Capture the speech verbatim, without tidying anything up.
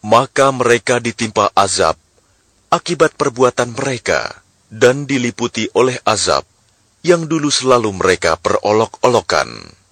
Maka mereka ditimpa azab akibat perbuatan mereka dan diliputi oleh azab yang dulu selalu mereka perolok-olokan.